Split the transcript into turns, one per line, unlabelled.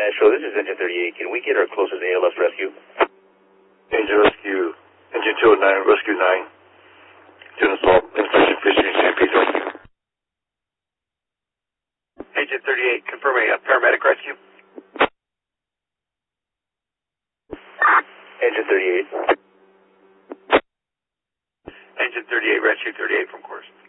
Nashville, this is Engine 38. Can we get our closest ALS rescue?
Engine rescue, Engine 209, rescue 9. To assault, infection, fishing, stampede rescue.
Engine 38, confirm a paramedic rescue. Engine 38. Engine 38, rescue 38 from course.